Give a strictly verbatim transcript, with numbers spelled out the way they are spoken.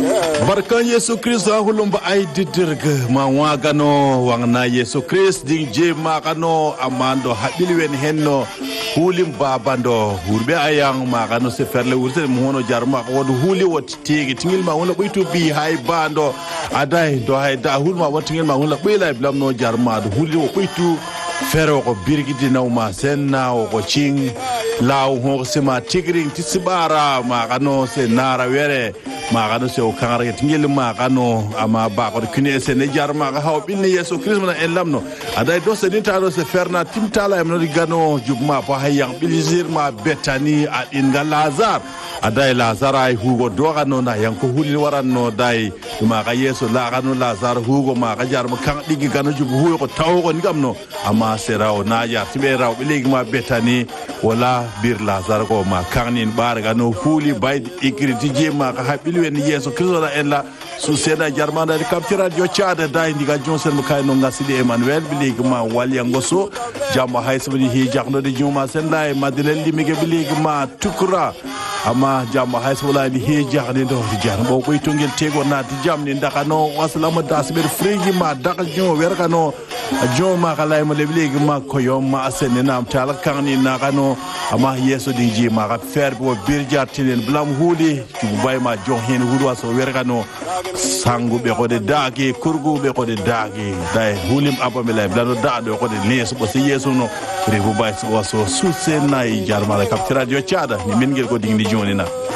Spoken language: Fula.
barkan Yesu Christ hulum ba ay didirga ma wagano wangna Yesu Christ ding je makano amando habilwen henno hulim babando hurbe ayang makano se ferle wurse mono jarma ko huli wot tigi tingil ma wona boytu bi hay bando aday do hay da hulma watingil ma wona boyla blam no jarma do huli wo boytu fero ko birgidi nawma senna ko ching law ho sema tigring tisibara makano se nara were magano se o kangare tingel magano ama ba ko kine se ne jarma ga haw binne Yesu Christ na en lamno aday do se dinta do se ferna timtala em no gano jubma po hayang bilizir ma betani a inga lazar aday lazar ay hugo do gano na yanko huli waranno dai ma ga Yesu la gano lazar hugo ma ga jarma kan digi gano jubu hugo ko taw ko ngamno ama seraw na ya tibe raw biligi ma betani wala bir lazar ko ma kanin bar gano huli bay ikriti je ma ga habili wen Yesu Kristo la ella su seda jarmanda de captura dio chada dai ndiga Johnson mo kay no ngasidi Emmanuel biligi ma wali ngoso jamma haysbudi hi jakno de juma sendai madilel limige biligi ma tukura ama jamma haysbula di hi jakne do jar bo koy tongel tego na di jamni ndakano waslama dasber frigi ma dakal jo werkano joma kala mo biligi ma koyom ma asene nam tala kanni nakano ama Yesu di ji ma ga fer bo birja tinen blam huli bay ma jo hen hurwa so werkano sangu be ko de daagi kurgu be ko de daagi dai hulim abamela blano daado ko de les bo si Yesu no rebu bay so so susena i jarmala captura dio chada ni mingel ko dingni joni na